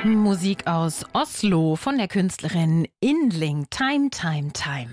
Musik aus Oslo von der Künstlerin Yndling. Time, Time, Time.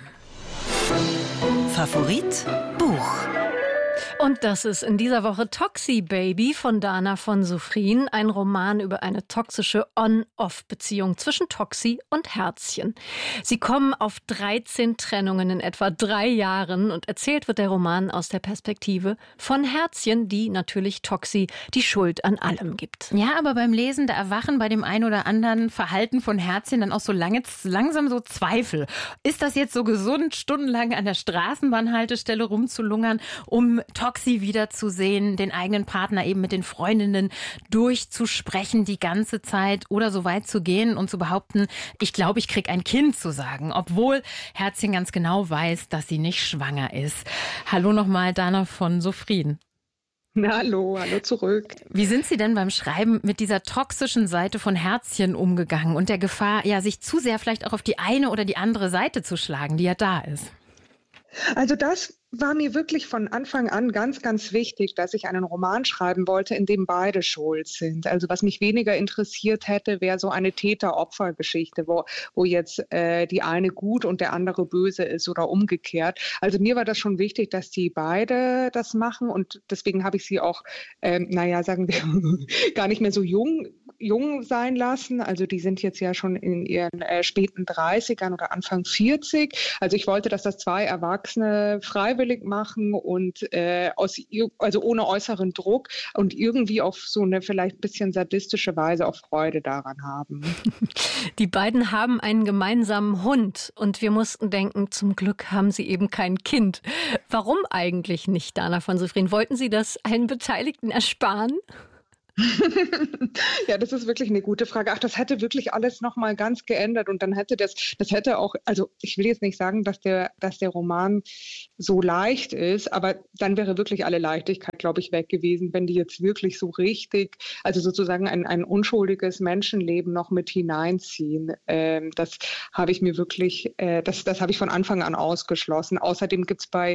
Favorit Buch. Und das ist in dieser Woche Toxi Baby von Dana von Sufrin, ein Roman über eine toxische On-Off-Beziehung zwischen Toxi und Herzchen. Sie kommen auf 13 Trennungen in etwa 3 Jahren und erzählt wird der Roman aus der Perspektive von Herzchen, die natürlich Toxi die Schuld an allem gibt. Ja, aber beim Lesen, da erwachen bei dem ein oder anderen Verhalten von Herzchen dann auch so langsam so Zweifel. Ist das jetzt so gesund, stundenlang an der Straßenbahnhaltestelle rumzulungern, um Toxi wiederzusehen, den eigenen Partner eben mit den Freundinnen durchzusprechen die ganze Zeit oder so weit zu gehen und zu behaupten, ich glaube, ich krieg ein Kind zu sagen, obwohl Herzchen ganz genau weiß, dass sie nicht schwanger ist. Hallo nochmal, Dana von Sufrin. Hallo zurück. Wie sind Sie denn beim Schreiben mit dieser toxischen Seite von Herzchen umgegangen und der Gefahr, ja, sich zu sehr vielleicht auch auf die eine oder die andere Seite zu schlagen, die ja da ist? Also das war mir wirklich von Anfang an ganz, ganz wichtig, dass ich einen Roman schreiben wollte, in dem beide schuld sind. Also was mich weniger interessiert hätte, wäre so eine Täter-Opfer-Geschichte, wo jetzt die eine gut und der andere böse ist oder umgekehrt. Also mir war das schon wichtig, dass die beide das machen und deswegen habe ich sie auch, sagen wir, gar nicht mehr so jung sein lassen. Also die sind jetzt ja schon in ihren späten 30ern oder Anfang 40. Also ich wollte, dass das 2 Erwachsene freiwillig machen und also ohne äußeren Druck und irgendwie auf so eine vielleicht ein bisschen sadistische Weise auch Freude daran haben. Die beiden haben einen gemeinsamen Hund und wir mussten denken, zum Glück haben sie eben kein Kind. Warum eigentlich nicht, Dana von Sufrin? Wollten Sie das allen Beteiligten ersparen? Ja, das ist wirklich eine gute Frage. Ach, das hätte wirklich alles nochmal ganz geändert und dann hätte das hätte auch, also ich will jetzt nicht sagen, dass der Roman so leicht ist, aber dann wäre wirklich alle Leichtigkeit, glaube ich, weg gewesen, wenn die jetzt wirklich so richtig, also sozusagen ein unschuldiges Menschenleben noch mit hineinziehen. Das habe ich mir wirklich, das habe ich von Anfang an ausgeschlossen. Außerdem gibt es bei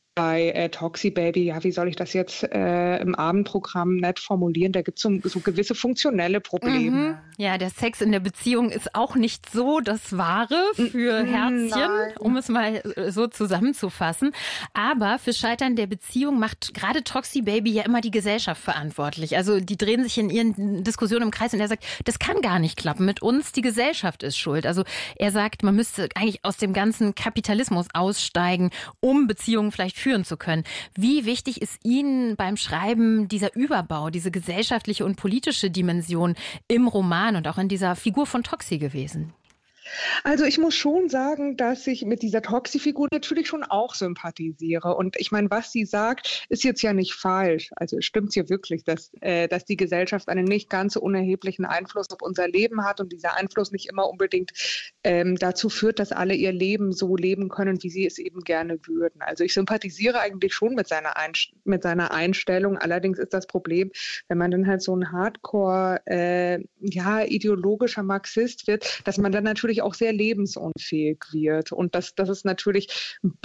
Toxi Baby, ja, wie soll ich das jetzt im Abendprogramm nett formulieren? Da gibt es so gewisse funktionelle Probleme. Mhm. Ja, der Sex in der Beziehung ist auch nicht so das Wahre für Herzchen, Nein. um es mal so zusammenzufassen. Aber für Scheitern der Beziehung macht gerade Toxi Baby ja immer die Gesellschaft verantwortlich. Also die drehen sich in ihren Diskussionen im Kreis und er sagt, das kann gar nicht klappen mit uns, die Gesellschaft ist schuld. Also er sagt, man müsste eigentlich aus dem ganzen Kapitalismus aussteigen, um Beziehungen vielleicht führen zu können. Wie wichtig ist Ihnen beim Schreiben dieser Überbau, diese gesellschaftliche und politische Dimension im Roman und auch in dieser Figur von Toxi gewesen? Also ich muss schon sagen, dass ich mit dieser Toxi-Figur natürlich schon auch sympathisiere. Und ich meine, was sie sagt, ist jetzt ja nicht falsch. Also es stimmt ja wirklich, dass die Gesellschaft einen nicht ganz so unerheblichen Einfluss auf unser Leben hat und dieser Einfluss nicht immer unbedingt dazu führt, dass alle ihr Leben so leben können, wie sie es eben gerne würden. Also ich sympathisiere eigentlich schon mit seiner Einstellung. Allerdings ist das Problem, wenn man dann halt so ein Hardcore, ideologischer Marxist wird, dass man dann natürlich auch sehr lebensunfähig wird. Und das ist natürlich ein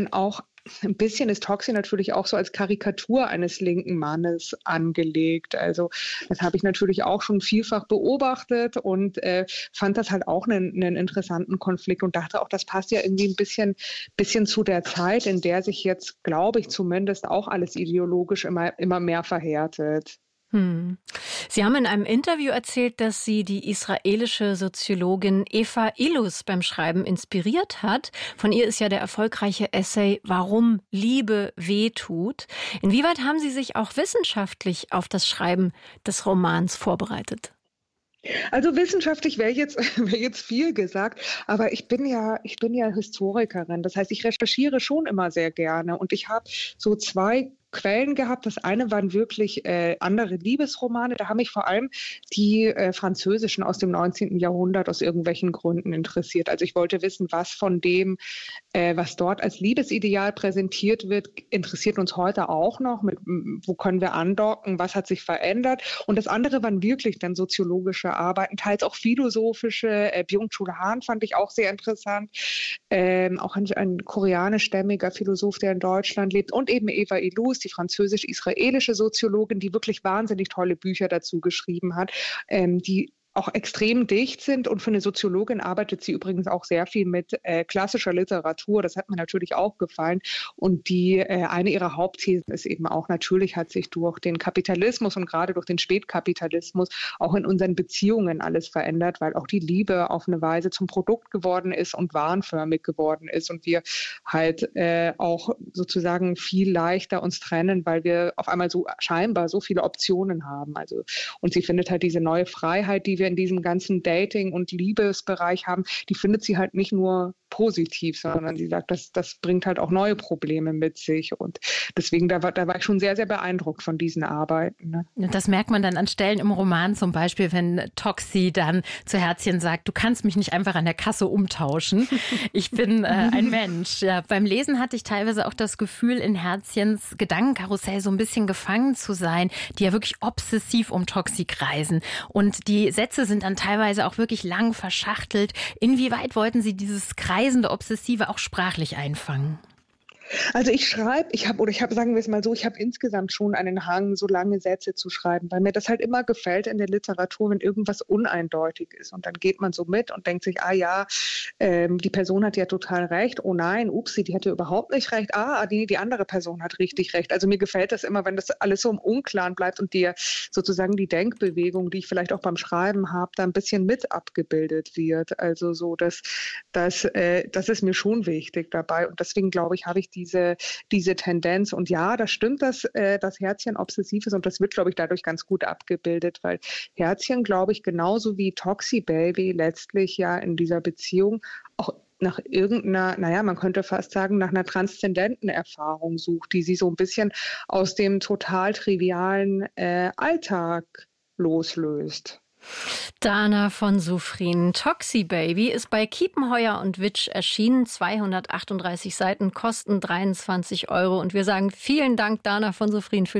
bisschen ist Toxi natürlich auch so als Karikatur eines linken Mannes angelegt. Also das habe ich natürlich auch schon vielfach beobachtet und fand das halt auch einen interessanten Konflikt und dachte auch, das passt ja irgendwie ein bisschen zu der Zeit, in der sich jetzt, glaube ich zumindest, auch alles ideologisch immer mehr verhärtet. Sie haben in einem Interview erzählt, dass Sie die israelische Soziologin Eva Illouz beim Schreiben inspiriert hat. Von ihr ist ja der erfolgreiche Essay Warum Liebe wehtut. Inwieweit haben Sie sich auch wissenschaftlich auf das Schreiben des Romans vorbereitet? Also wissenschaftlich wäre jetzt viel gesagt, aber ich bin ja Historikerin. Das heißt, ich recherchiere schon immer sehr gerne und ich habe so 2 Quellen gehabt. Das eine waren wirklich andere Liebesromane. Da haben mich vor allem die französischen aus dem 19. Jahrhundert aus irgendwelchen Gründen interessiert. Also ich wollte wissen, was von dem, was dort als Liebesideal präsentiert wird, interessiert uns heute auch noch. Wo können wir andocken? Was hat sich verändert? Und das andere waren wirklich dann soziologische Arbeiten, teils auch philosophische. Byung-Chul Han fand ich auch sehr interessant. Auch ein koreanischstämmiger Philosoph, der in Deutschland lebt. Und eben Eva Illouz, die französisch-israelische Soziologin, die wirklich wahnsinnig tolle Bücher dazu geschrieben hat, die auch extrem dicht sind. Und für eine Soziologin arbeitet sie übrigens auch sehr viel mit klassischer Literatur. Das hat mir natürlich auch gefallen. Und eine ihrer Hauptthesen ist eben auch, natürlich hat sich durch den Kapitalismus und gerade durch den Spätkapitalismus auch in unseren Beziehungen alles verändert, weil auch die Liebe auf eine Weise zum Produkt geworden ist und warenförmig geworden ist und wir halt auch sozusagen viel leichter uns trennen, weil wir auf einmal so scheinbar so viele Optionen haben. Also, und sie findet halt diese neue Freiheit, die wir in diesem ganzen Dating- und Liebesbereich haben, die findet sie halt nicht nur positiv, sondern sie sagt, das bringt halt auch neue Probleme mit sich. Und deswegen, da war ich schon sehr, sehr beeindruckt von diesen Arbeiten. Ne? Das merkt man dann an Stellen im Roman, zum Beispiel, wenn Toxi dann zu Herzchen sagt, du kannst mich nicht einfach an der Kasse umtauschen. Ich bin ein Mensch. Ja, beim Lesen hatte ich teilweise auch das Gefühl, in Herzchens Gedankenkarussell so ein bisschen gefangen zu sein, die ja wirklich obsessiv um Toxi kreisen. Und die Sätze sind dann teilweise auch wirklich lang verschachtelt. Inwieweit wollten Sie dieses kreisende Obsessive auch sprachlich einfangen? Also sagen wir es mal so, ich habe insgesamt schon einen Hang, so lange Sätze zu schreiben, weil mir das halt immer gefällt in der Literatur, wenn irgendwas uneindeutig ist. Und dann geht man so mit und denkt sich, die Person hat ja total recht. Oh nein, upsi, die hatte überhaupt nicht recht. Die andere Person hat richtig recht. Also mir gefällt das immer, wenn das alles so im Unklaren bleibt und sozusagen die Denkbewegung, die ich vielleicht auch beim Schreiben habe, da ein bisschen mit abgebildet wird. Also so, das ist mir schon wichtig dabei. Und deswegen glaube ich, habe ich diese Tendenz. Und ja, das stimmt, dass das Herzchen obsessiv ist und das wird, glaube ich, dadurch ganz gut abgebildet, weil Herzchen, glaube ich, genauso wie Toxi Baby letztlich ja in dieser Beziehung auch nach irgendeiner, man könnte fast sagen, nach einer transzendenten Erfahrung sucht, die sie so ein bisschen aus dem total trivialen Alltag loslöst. Dana von Sufrin. Toxi Baby ist bei Kiepenheuer und Witsch erschienen. 238 Seiten, kosten 23 €. Und wir sagen vielen Dank, Dana von Sufrin, für